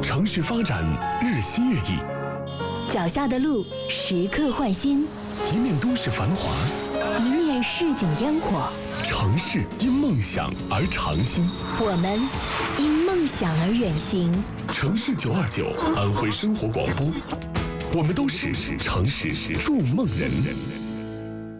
城市发展日新月异， 脚下的路时刻换新， 一面都市繁华， 一面市井烟火。 城市因梦想而长新， 我们因梦想而远行。 城市929，安徽生活广播，我们都是城市筑梦人。